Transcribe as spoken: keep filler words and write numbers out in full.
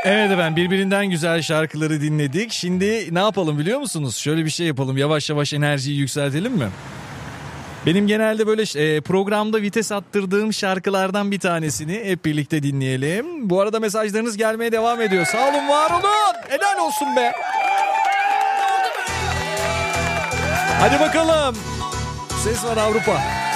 Evet efendim, birbirinden güzel şarkıları dinledik. Şimdi ne yapalım biliyor musunuz? Şöyle bir şey yapalım, yavaş yavaş enerjiyi yükseltelim mi? Benim genelde böyle e, programda vites attırdığım şarkılardan bir tanesini hep birlikte dinleyelim. Bu arada mesajlarınız gelmeye devam ediyor. Sağ olun, var olun. Helal olsun be. Hadi bakalım. Ses var Avrupa.